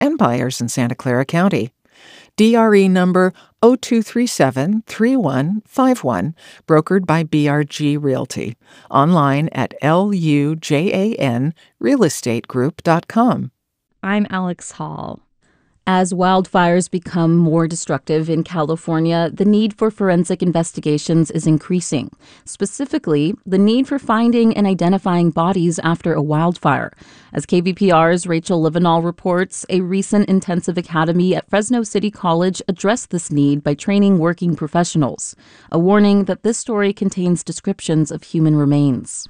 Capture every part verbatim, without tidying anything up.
and buyers in Santa Clara County. D R E number zero two three seven, three one five one, brokered by B R G Realty. Online at L U J A N real estate group dot com. I'm Alex Hall. As wildfires become more destructive in California, the need for forensic investigations is increasing. Specifically, the need for finding and identifying bodies after a wildfire. As K V P R's Rachel Livenall reports, a recent intensive academy at Fresno City College addressed this need by training working professionals. A warning that this story contains descriptions of human remains.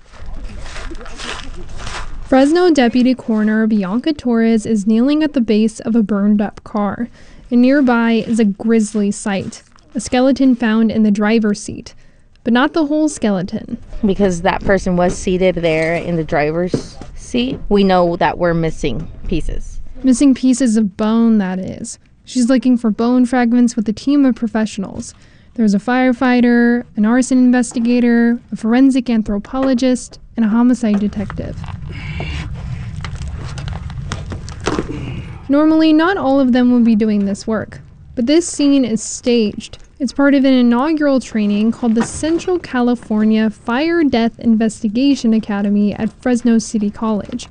Fresno Deputy Coroner Bianca Torres is kneeling at the base of a burned-up car, and nearby is a grisly sight, a skeleton found in the driver's seat, but not the whole skeleton. Because that person was seated there in the driver's seat, we know that we're missing pieces. Missing pieces of bone, that is. She's looking for bone fragments with a team of professionals. There's a firefighter, an arson investigator, a forensic anthropologist, and a homicide detective. Normally, not all of them would be doing this work, but this scene is staged. It's part of an inaugural training called the Central California Fire Death Investigation Academy at Fresno City College.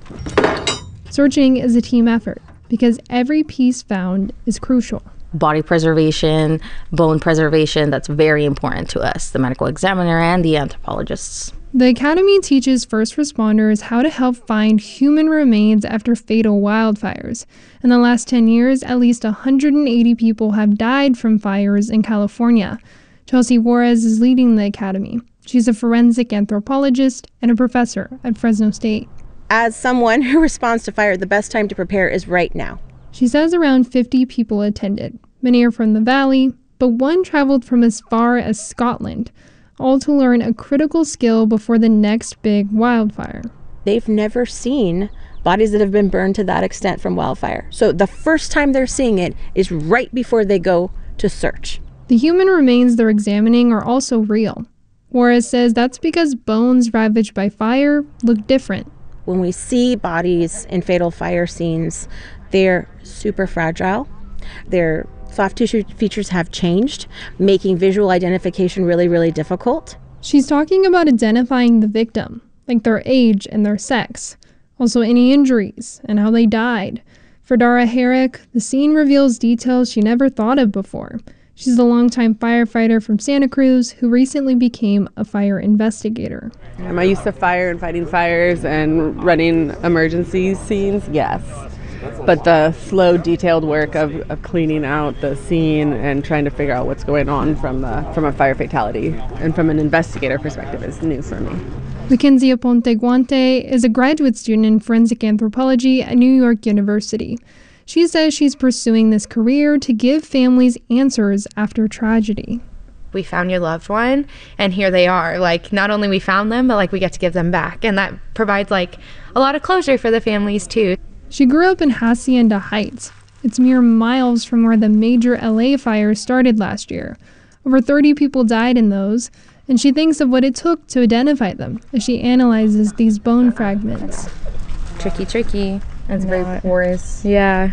Searching is a team effort because every piece found is crucial. Body preservation, bone preservation, that's very important to us, the medical examiner and the anthropologists. The academy teaches first responders how to help find human remains after fatal wildfires. In the last ten years, at least one hundred eighty people have died from fires in California. Chelsea Juarez is leading the academy. She's a forensic anthropologist and a professor at Fresno State. As someone who responds to fire, the best time to prepare is right now. She says around fifty people attended. Many are from the valley, but one traveled from as far as Scotland, all to learn a critical skill before the next big wildfire. They've never seen bodies that have been burned to that extent from wildfire. So the first time they're seeing it is right before they go to search. The human remains they're examining are also real. Juarez says that's because bones ravaged by fire look different. When we see bodies in fatal fire scenes, they're super fragile. Their soft tissue features have changed, making visual identification really, really difficult. She's talking about identifying the victim, like their age and their sex. Also any injuries and how they died. For Dara Herrick, the scene reveals details she never thought of before. She's a longtime firefighter from Santa Cruz who recently became a fire investigator. Am I used to fire and fighting fires and running emergency scenes? Yes. But the slow, detailed work of, of cleaning out the scene and trying to figure out what's going on from the from a fire fatality and from an investigator perspective is new for me. Mackenzie Aponte Guante is a graduate student in forensic anthropology at New York University. She says she's pursuing this career to give families answers after tragedy. We found your loved one, and here they are. Like, not only we found them, but like we get to give them back. And that provides like a lot of closure for the families too. She grew up in Hacienda Heights. It's mere miles from where the major L A fires started last year. Over thirty people died in those, and she thinks of what it took to identify them as she analyzes these bone fragments. Tricky, tricky. That's very Not. porous. Yeah,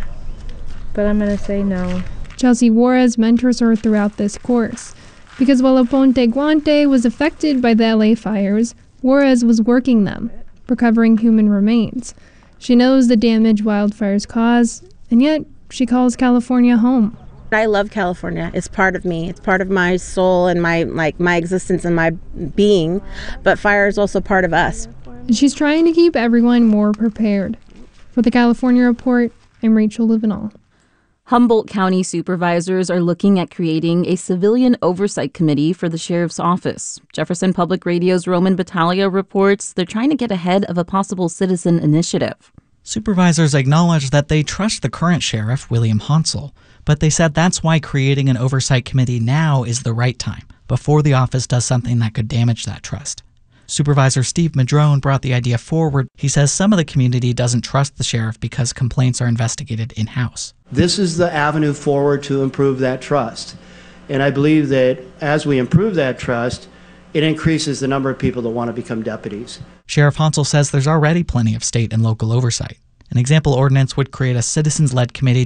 but I'm going to say no. Chelsea Juarez mentors her throughout this course. Because while Aponte Guante was affected by the L A fires, Juarez was working them, recovering human remains. She knows the damage wildfires cause, and yet she calls California home. I love California. It's part of me. It's part of my soul and my like my existence and my being. But fire is also part of us. And she's trying to keep everyone more prepared. For the California Report, I'm Rachel Livenall. Humboldt County supervisors are looking at creating a civilian oversight committee for the sheriff's office. Jefferson Public Radio's Roman Battaglia reports they're trying to get ahead of a possible citizen initiative. Supervisors acknowledged that they trust the current sheriff, William Hansel, but they said that's why creating an oversight committee now is the right time, before the office does something that could damage that trust. Supervisor Steve Madrone brought the idea forward. He says some of the community doesn't trust the sheriff because complaints are investigated in-house. This is the avenue forward to improve that trust. And I believe that as we improve that trust, it increases the number of people that want to become deputies. Sheriff Hansel says there's already plenty of state and local oversight. An example ordinance would create a citizens-led committee